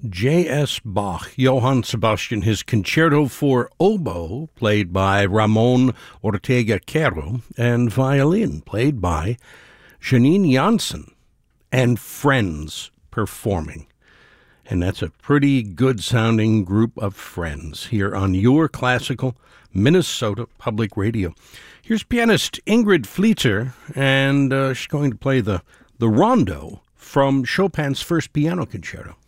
J.S. Bach, Johann Sebastian, his concerto for oboe, played by Ramon Ortega Quero, and violin, played by Janine Janssen, and friends performing. And that's a pretty good-sounding group of friends here on your classical Minnesota Public Radio. Here's pianist Ingrid Fleeter, and she's going to play the rondo from Chopin's first piano concerto.